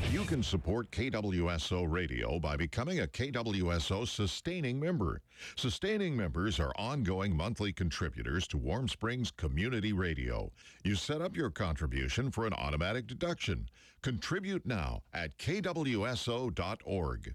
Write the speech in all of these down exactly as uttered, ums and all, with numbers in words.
You can support K W S O Radio by becoming a K W S O sustaining member. Sustaining members are ongoing monthly contributors to Warm Springs Community Radio. You set up your contribution for an automatic deduction. Contribute now at K W S O dot org.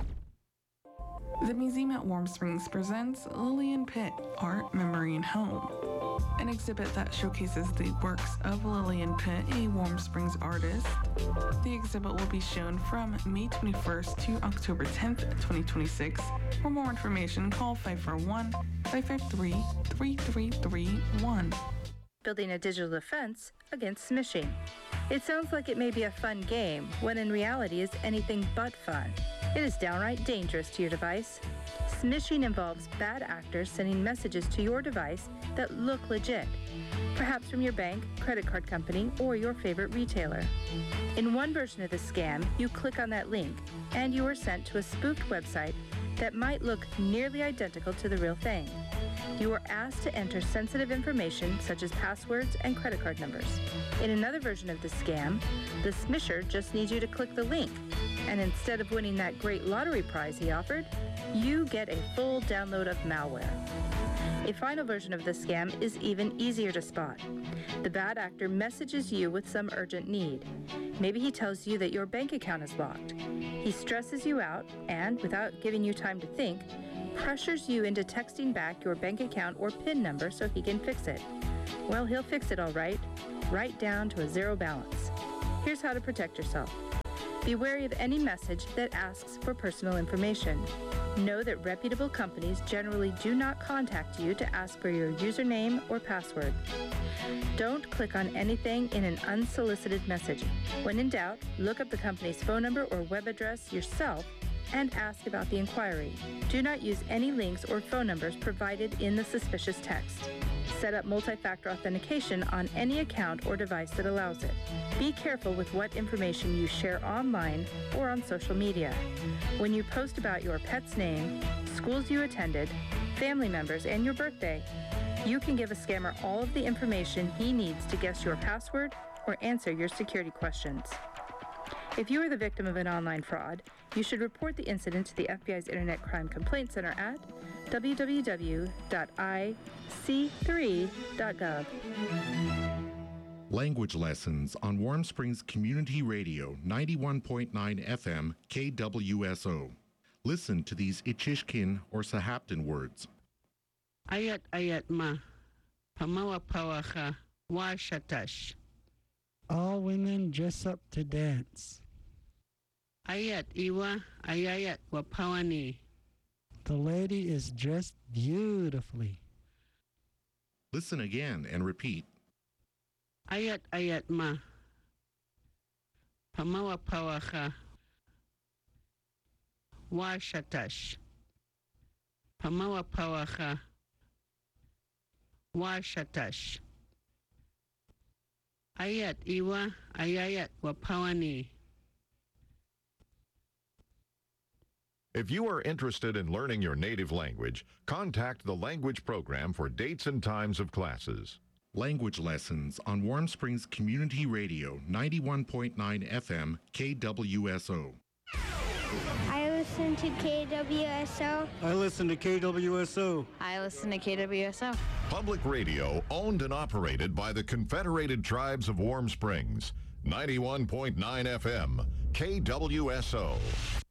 The museum at Warm Springs presents Lillian Pitt, Art, Memory, and Home, an exhibit that showcases the works of Lillian Pitt, a Warm Springs artist. The exhibit will be shown from May twenty-first to October tenth, twenty twenty-six. For more information, call five four one, five five three, three three three one. Building a digital defense against smishing. It sounds like it may be a fun game, when in reality is anything but fun. It is downright dangerous to your device. Smishing involves bad actors sending messages to your device that look legit, perhaps from your bank, credit card company, or your favorite retailer. In one version of the scam, you click on that link, and you are sent to a spoofed website that might look nearly identical to the real thing. You are asked to enter sensitive information such as passwords and credit card numbers. In another version of the scam, the smisher just needs you to click the link, and instead of winning that great lottery prize he offered, you get a full download of malware. A final version of the scam is even easier to spot. The bad actor messages you with some urgent need. Maybe he tells you that your bank account is locked. He stresses you out and, without giving you time to think, pressures you into texting back your bank account or PIN number so he can fix it. Well, he'll fix it all right, right down to a zero balance. Here's how to protect yourself. Be wary of any message that asks for personal information. Know that reputable companies generally do not contact you to ask for your username or password. Don't click on anything in an unsolicited message. When in doubt, look up the company's phone number or web address yourself and ask about the inquiry. Do not use any links or phone numbers provided in the suspicious text. Set up multi-factor authentication on any account or device that allows it. Be careful with what information you share online or on social media. When you post about your pet's name, schools you attended, family members, and your birthday, you can give a scammer all of the information he needs to guess your password or answer your security questions. If you are the victim of an online fraud, you should report the incident to the F B I's Internet Crime Complaint Center at w w w dot i c three dot gov. Language lessons on Warm Springs Community Radio, ninety-one point nine F M, K W S O. Listen to these Ichishkin or Sahaptin words. Ayat ayat ma, pamawa pawacha, wa shatash. All women dress up to dance. Ayat iwa, ayayat wapawani. The lady is dressed beautifully. Listen again and repeat. Ayat ayat ma, pamawa pawacha, wa shatash. Pamawa pawacha, wa shatash. Ayat iwa, ayayat wapawani. If you are interested in learning your native language, contact the language program for dates and times of classes. Language lessons on Warm Springs Community Radio, ninety-one point nine F M, K W S O. I listen to K W S O. I listen to K W S O. I listen to K W S O. Public radio owned and operated by the Confederated Tribes of Warm Springs. ninety-one point nine F M, K W S O.